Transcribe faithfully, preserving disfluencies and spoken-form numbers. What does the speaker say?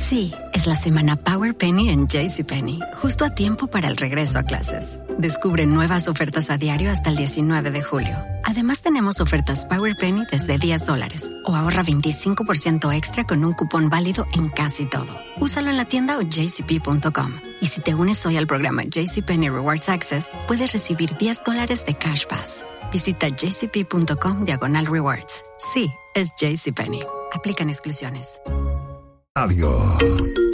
Sí, es la semana Power Penny en JCPenney, justo a tiempo para el regreso a clases. Descubre nuevas ofertas a diario hasta el diecinueve de julio. Además, tenemos ofertas Power Penny desde diez dólares o ahorra veinticinco por ciento extra con un cupón válido en casi todo. Úsalo en la tienda o j c p punto com. Y si te unes hoy al programa JCPenney Rewards Access, puedes recibir diez dólares de Cash Pass. Visita jcp.com diagonal rewards. Sí, es JCPenney. Aplican exclusiones. Radio.